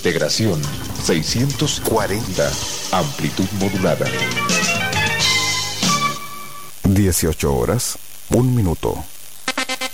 Integración 640. Amplitud modulada. 18 horas, 1 minuto.